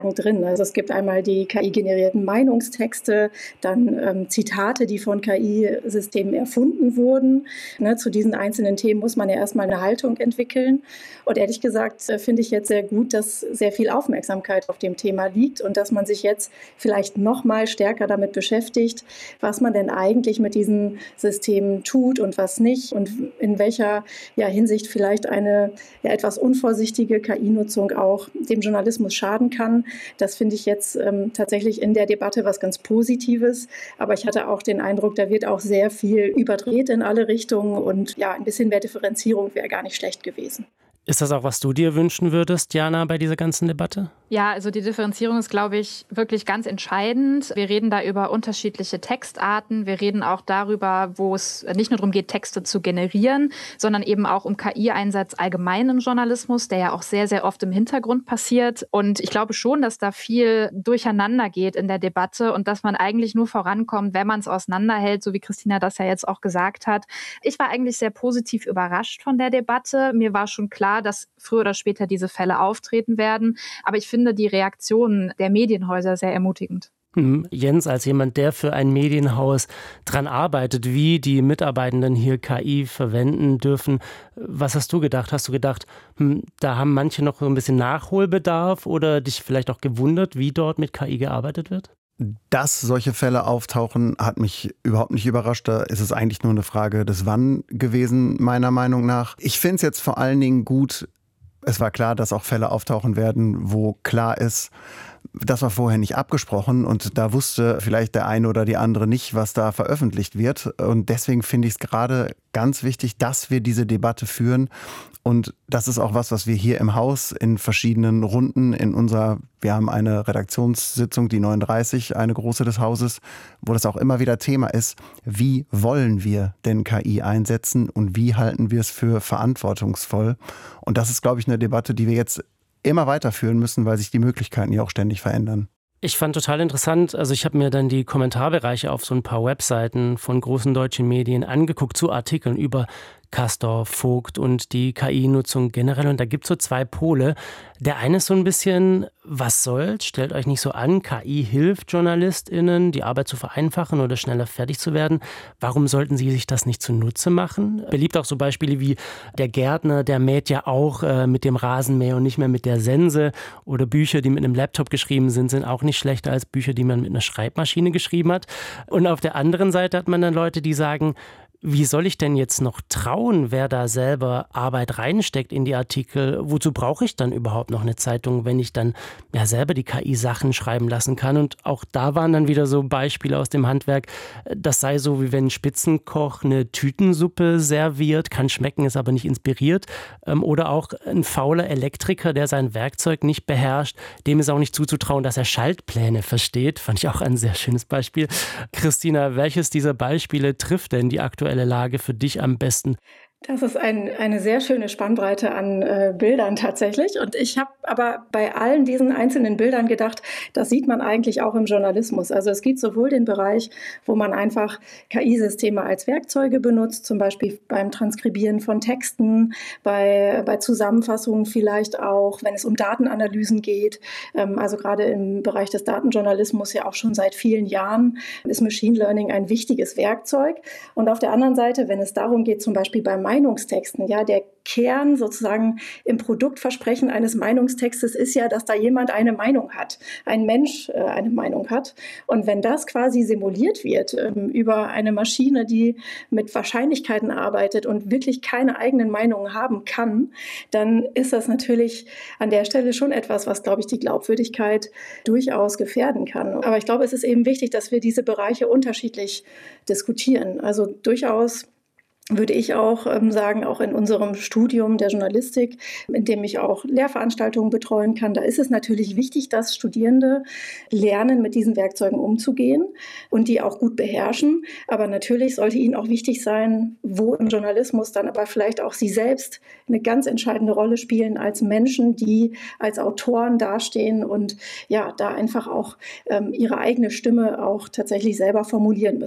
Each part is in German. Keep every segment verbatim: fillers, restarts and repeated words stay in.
drin. Also es gibt einmal die K I-generierten Meinungstexte, dann ähm, Zitate, die von K I-Systemen erfunden wurden. Ne, zu diesen einzelnen Themen muss man ja erstmal eine Haltung entwickeln. Und ehrlich gesagt äh, finde ich jetzt sehr gut, dass sehr viel Aufmerksamkeit auf dem Thema liegt und dass man sich jetzt vielleicht noch mal stärker damit beschäftigt, was man denn eigentlich mit diesen Systemen tut und was nicht und in welcher ja, Hinsicht vielleicht eine ja, etwas unvorsichtige K I-Nutzung auch dem Journalismus schaden kann. Das finde ich jetzt ähm, tatsächlich in der Debatte was ganz Positives. Aber ich hatte auch den Eindruck, da wird auch sehr viel überdreht in alle Richtungen und ja, ein bisschen mehr Differenzierung wäre gar nicht schlecht gewesen. Ist das auch, was du dir wünschen würdest, Jana, bei dieser ganzen Debatte? Ja, also die Differenzierung ist, glaube ich, wirklich ganz entscheidend. Wir reden da über unterschiedliche Textarten. Wir reden auch darüber, wo es nicht nur darum geht, Texte zu generieren, sondern eben auch um K I-Einsatz allgemein im Journalismus, der ja auch sehr, sehr oft im Hintergrund passiert. Und ich glaube schon, dass da viel durcheinander geht in der Debatte und dass man eigentlich nur vorankommt, wenn man es auseinanderhält, so wie Christina das ja jetzt auch gesagt hat. Ich war eigentlich sehr positiv überrascht von der Debatte. Mir war schon klar, dass früher oder später diese Fälle auftreten werden. Aber ich finde die Reaktionen der Medienhäuser sehr ermutigend. Jens, als jemand, der für ein Medienhaus dran arbeitet, wie die Mitarbeitenden hier K I verwenden dürfen, was hast du gedacht? Hast du gedacht, hm, da haben manche noch so ein bisschen Nachholbedarf oder dich vielleicht auch gewundert, wie dort mit K I gearbeitet wird? Dass solche Fälle auftauchen, hat mich überhaupt nicht überrascht. Da ist es eigentlich nur eine Frage des Wann gewesen, meiner Meinung nach. Ich finde es jetzt vor allen Dingen gut, es war klar, dass auch Fälle auftauchen werden, wo klar ist, das war vorher nicht abgesprochen und da wusste vielleicht der eine oder die andere nicht, was da veröffentlicht wird. Und deswegen finde ich es gerade ganz wichtig, dass wir diese Debatte führen. Und das ist auch was, was wir hier im Haus in verschiedenen Runden in unserer, wir haben eine Redaktionssitzung, die neununddreißig, eine große des Hauses, wo das auch immer wieder Thema ist. Wie wollen wir denn K I einsetzen und wie halten wir es für verantwortungsvoll? Und das ist, glaube ich, eine Debatte, die wir jetzt immer weiterführen müssen, weil sich die Möglichkeiten ja auch ständig verändern. Ich fand total interessant, also ich habe mir dann die Kommentarbereiche auf so ein paar Webseiten von großen deutschen Medien angeguckt zu Artikeln über Castor, Vogt und die K I-Nutzung generell. Und da gibt es so zwei Pole. Der eine ist so ein bisschen, was soll's? Stellt euch nicht so an, K I hilft JournalistInnen, die Arbeit zu vereinfachen oder schneller fertig zu werden. Warum sollten sie sich das nicht zunutze machen? Beliebt auch so Beispiele wie der Gärtner, der mäht ja auch äh, mit dem Rasenmäher und nicht mehr mit der Sense. Oder Bücher, die mit einem Laptop geschrieben sind, sind auch nicht schlechter als Bücher, die man mit einer Schreibmaschine geschrieben hat. Und auf der anderen Seite hat man dann Leute, die sagen, wie soll ich denn jetzt noch trauen, wer da selber Arbeit reinsteckt in die Artikel? Wozu brauche ich dann überhaupt noch eine Zeitung, wenn ich dann ja selber die K I-Sachen schreiben lassen kann? Und auch da waren dann wieder so Beispiele aus dem Handwerk. Das sei so, wie wenn ein Spitzenkoch eine Tütensuppe serviert, kann schmecken, ist aber nicht inspiriert. Oder auch ein fauler Elektriker, der sein Werkzeug nicht beherrscht, dem ist auch nicht zuzutrauen, dass er Schaltpläne versteht. Fand ich auch ein sehr schönes Beispiel. Christina, welches dieser Beispiele trifft denn die aktuelle Lage für dich am besten? Das ist ein, eine sehr schöne Spannbreite an äh, Bildern tatsächlich. Und ich habe aber bei allen diesen einzelnen Bildern gedacht, das sieht man eigentlich auch im Journalismus. Also es gibt sowohl den Bereich, wo man einfach K I-Systeme als Werkzeuge benutzt, zum Beispiel beim Transkribieren von Texten, bei, bei Zusammenfassungen vielleicht auch, wenn es um Datenanalysen geht. Ähm, also gerade im Bereich des Datenjournalismus ja auch schon seit vielen Jahren ist Machine Learning ein wichtiges Werkzeug. Und auf der anderen Seite, wenn es darum geht, zum Beispiel beim Meinungstexten, ja, der Kern sozusagen im Produktversprechen eines Meinungstextes ist ja, dass da jemand eine Meinung hat, ein Mensch äh, eine Meinung hat. Und wenn das quasi simuliert wird ähm, über eine Maschine, die mit Wahrscheinlichkeiten arbeitet und wirklich keine eigenen Meinungen haben kann, dann ist das natürlich an der Stelle schon etwas, was, glaube ich, die Glaubwürdigkeit durchaus gefährden kann. Aber ich glaube, es ist eben wichtig, dass wir diese Bereiche unterschiedlich diskutieren. Also durchaus würde ich auch ähm, sagen, auch in unserem Studium der Journalistik, in dem ich auch Lehrveranstaltungen betreuen kann, da ist es natürlich wichtig, dass Studierende lernen, mit diesen Werkzeugen umzugehen und die auch gut beherrschen. Aber natürlich sollte ihnen auch wichtig sein, wo im Journalismus dann aber vielleicht auch sie selbst eine ganz entscheidende Rolle spielen als Menschen, die als Autoren dastehen und ja, da einfach auch ähm, ihre eigene Stimme auch tatsächlich selber formulieren müssen.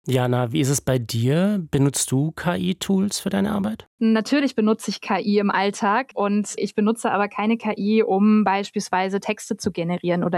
Jana, wie ist es bei dir? Benutzt du K I-Tools für deine Arbeit? Natürlich benutze ich K I im Alltag und ich benutze aber keine K I, um beispielsweise Texte zu generieren oder